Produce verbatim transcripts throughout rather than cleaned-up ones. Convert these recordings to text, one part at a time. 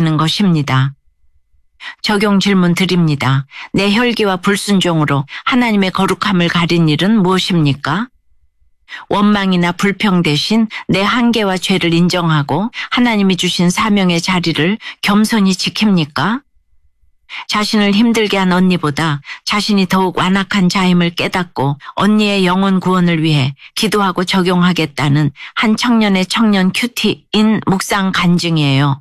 있다는 것입니다. 적용 질문 드립니다. 내 혈기와 불순종으로 하나님의 거룩함을 가린 일은 무엇입니까? 원망이나 불평 대신 내 한계와 죄를 인정하고 하나님이 주신 사명의 자리를 겸손히 지킵니까? 자신을 힘들게 한 언니보다 자신이 더욱 완악한 자임을 깨닫고 언니의 영혼 구원을 위해 기도하고 적용하겠다는 한 청년의 청년 큐티인 묵상 간증이에요.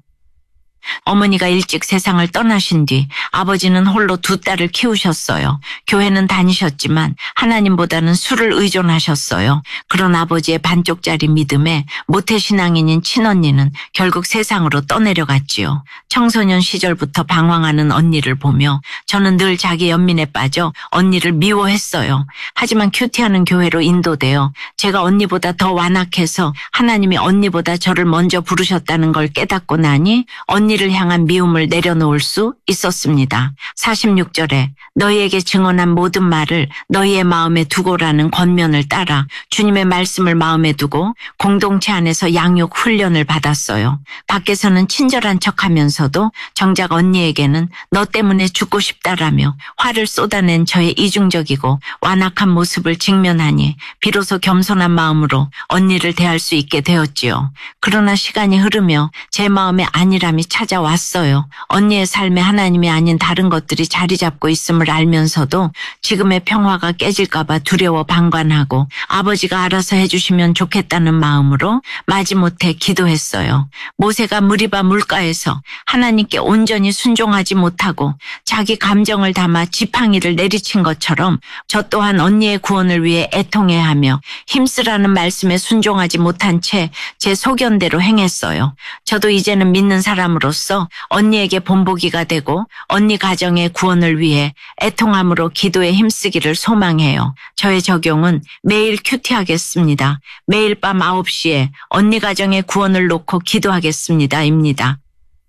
어머니가 일찍 세상을 떠나신 뒤 아버지는 홀로 두 딸을 키우셨어요. 교회는 다니셨지만 하나님보다는 술을 의존하셨어요. 그런 아버지의 반쪽짜리 믿음에 모태신앙인인 친언니는 결국 세상으로 떠내려갔지요. 청소년 시절부터 방황하는 언니를 보며 저는 늘 자기 연민에 빠져 언니를 미워했어요. 하지만 큐티하는 교회로 인도되어 제가 언니보다 더 완악해서 하나님이 언니보다 저를 먼저 부르셨다는 걸 깨닫고 나니 언니 를 향한 미움을 내려놓을 수 있었습니다. 사십육 절에 너희에게 증언한 모든 말을 너희의 마음에 두고라는 권면을 따라 주님의 말씀을 마음에 두고 공동체 안에서 양육 훈련을 받았어요. 밖에서는 친절한 척하면서도 정작 언니에게는 너 때문에 죽고 싶다라며 화를 쏟아낸 저의 이중적이고 완악한 모습을 직면하니 비로소 겸손한 마음으로 언니를 대할 수 있게 되었지요. 그러나 시간이 흐르며 제 마음에 안일함이 찾아왔어요. 언니의 삶에 하나님이 아닌 다른 것들이 자리 잡고 있음을 알면서도 지금의 평화가 깨질까봐 두려워 방관하고 아버지가 알아서 해주시면 좋겠다는 마음으로 마지못해 기도했어요. 모세가 무리바 물가에서 하나님께 온전히 순종하지 못하고 자기 감정을 담아 지팡이를 내리친 것처럼 저 또한 언니의 구원을 위해 애통해야 하며 힘쓰라는 말씀에 순종하지 못한 채 제 소견대로 행했어요. 저도 이제는 믿는 사람으로서 언니에게 본보기가 되고 언니 가정의 구원을 위해 애통함으로 기도에 힘쓰기를 소망해요. 저의 적용은 매일 큐티하겠습니다. 매일 밤 아홉 시에 언니 가정의 구원을 놓고 기도하겠습니다. 입니다.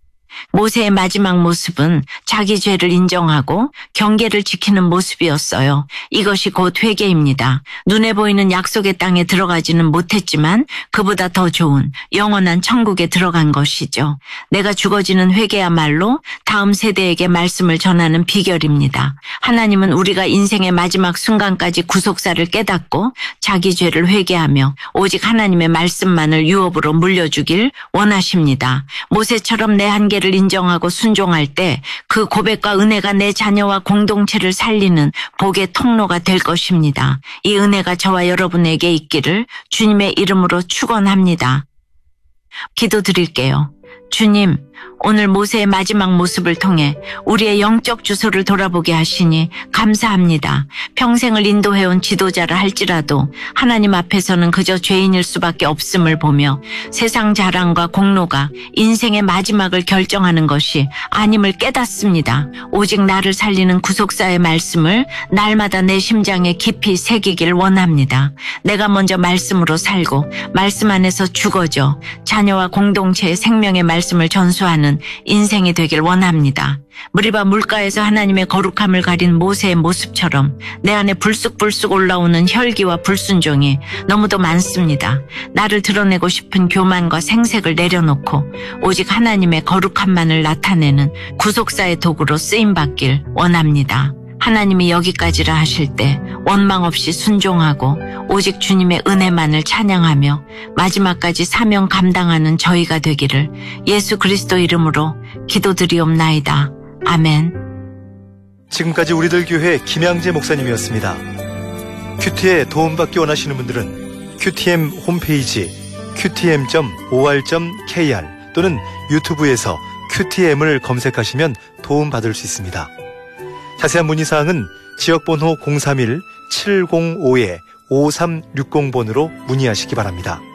모세의 마지막 모습은 자기 죄를 인정하고 경계를 지키는 모습이었어요. 이것이 곧 회개입니다. 눈에 보이는 약속의 땅에 들어가지는 못했지만 그보다 더 좋은 영원한 천국에 들어간 것이죠. 내가 죽어지는 회개야말로 다음 세대에게 말씀을 전하는 비결입니다. 하나님은 우리가 인생의 마지막 순간까지 구속사를 깨닫고 자기 죄를 회개하며 오직 하나님의 말씀만을 유업으로 물려주길 원하십니다. 모세처럼 내 한계를 인정하고 순종할 때 그 고백과 은혜가 내 자녀와 공동체를 살리는 복의 통로가 될 것입니다. 이 은혜가 저와 여러분에게 있기를 주님의 이름으로 축원합니다. 기도드릴게요. 주님, 오늘 모세의 마지막 모습을 통해 우리의 영적 주소를 돌아보게 하시니 감사합니다. 평생을 인도해온 지도자라 할지라도 하나님 앞에서는 그저 죄인일 수밖에 없음을 보며 세상 자랑과 공로가 인생의 마지막을 결정하는 것이 아님을 깨닫습니다. 오직 나를 살리는 구속사의 말씀을 날마다 내 심장에 깊이 새기길 원합니다. 내가 먼저 말씀으로 살고 말씀 안에서 죽어져 자녀와 공동체의 생명의 말씀을 전수하는 인생이 되길 원합니다. 무리바 물가에서 하나님의 거룩함을 가린 모세의 모습처럼 내 안에 불쑥불쑥 올라오는 혈기와 불순종이 너무도 많습니다. 나를 드러내고 싶은 교만과 생색을 내려놓고 오직 하나님의 거룩함만을 나타내는 구속사의 도구로 쓰임받길 원합니다. 하나님이 여기까지라 하실 때 원망 없이 순종하고 오직 주님의 은혜만을 찬양하며 마지막까지 사명 감당하는 저희가 되기를 예수 그리스도 이름으로 기도드리옵나이다. 아멘. 지금까지 우리들 교회 김양재 목사님이었습니다. 큐티에 도움받기 원하시는 분들은 큐티엠 홈페이지 큐티엠 닷 오알 닷 케이알 또는 유튜브에서 큐티엠을 검색하시면 도움받을 수 있습니다. 자세한 문의사항은 지역번호 공삼일 칠공오 오삼육공 번으로 문의하시기 바랍니다.